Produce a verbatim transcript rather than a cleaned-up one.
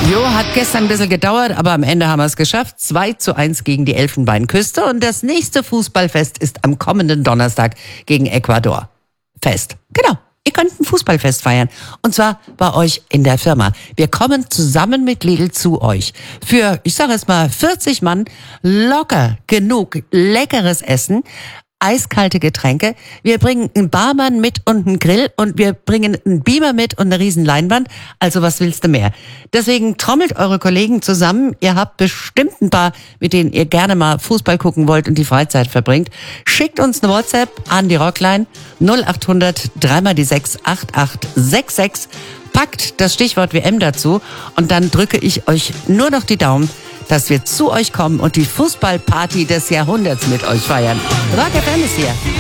Jo, hat gestern ein bisschen gedauert, aber am Ende haben wir es geschafft. zwei zu eins gegen die Elfenbeinküste und das nächste Fußballfest ist am kommenden Donnerstag gegen Ecuador. Fest. Genau. Ihr könnt ein Fußballfest feiern. Und zwar bei euch in der Firma. Wir kommen zusammen mit Lidl zu euch. Für, ich sage es mal, vierzig Mann locker genug leckeres Essen. Eiskalte Getränke. Wir bringen einen Barmann mit und einen Grill und wir bringen einen Beamer mit und eine riesen Leinwand. Also was willst du mehr? Deswegen trommelt eure Kollegen zusammen. Ihr habt bestimmt ein paar, mit denen ihr gerne mal Fußball gucken wollt und die Freizeit verbringt. Schickt uns eine WhatsApp an die Rockline null acht hundert drei mal die sechs acht acht sechs sechs. Packt das Stichwort W M dazu und dann drücke ich euch nur noch die Daumen, dass wir zu euch kommen und die Fußballparty des Jahrhunderts mit euch feiern. Rock F M ist hier.